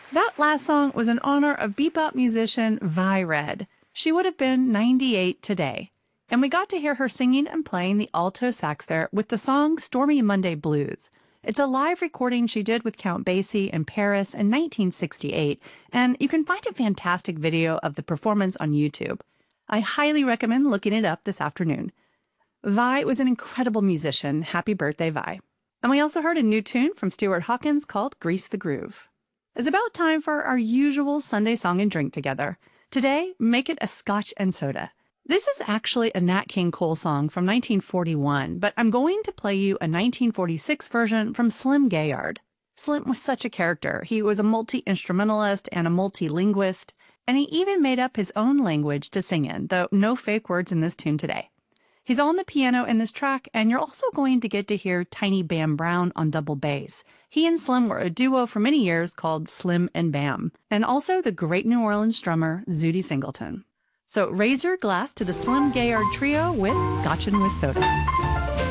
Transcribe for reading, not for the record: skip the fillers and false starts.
That last song was in honor of bebop musician Vi Red. She would have been 98 today. And we got to hear her singing and playing the alto sax there with the song Stormy Monday Blues. It's a live recording she did with Count Basie in Paris in 1968, and you can find a fantastic video of the performance on YouTube. I highly recommend looking it up this afternoon. Vi was an incredible musician. Happy birthday, Vi. And we also heard a new tune from Stuart Hawkins called Grease the Groove. It's about time for our usual Sunday song and drink together. Today, make it a scotch and soda. This is actually a Nat King Cole song from 1941, but I'm going to play you a 1946 version from Slim Gaillard. Slim was such a character. He was a multi-instrumentalist and a multilinguist, and he even made up his own language to sing in, though no fake words in this tune today. He's on the piano in this track, and you're also going to get to hear Tiny Bam Brown on double bass. He and Slim were a duo for many years called Slim and Bam, and also the great New Orleans drummer Zutty Singleton. So raise your glass to the Slim Gaillard Trio with Scotchin' with Soda.